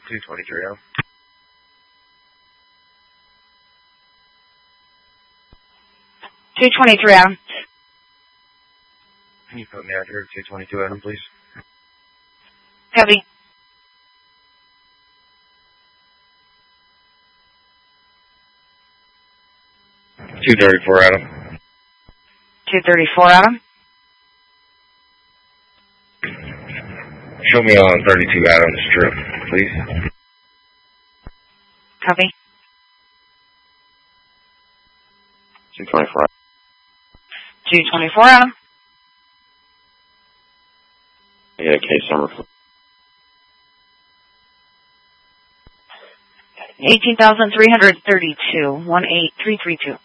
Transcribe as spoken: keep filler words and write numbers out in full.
two twenty-three Adam. two twenty-three Adam. Can you put me out here, two twenty-two Adam, please? Copy. two thirty-four Adam. two thirty-four Adam. Show me on thirty-two Adams Strip, please. Copy. two twenty-four. two twenty-four Adam. Yeah, case number. eighteen thousand three hundred thirty-two, one eight three three two.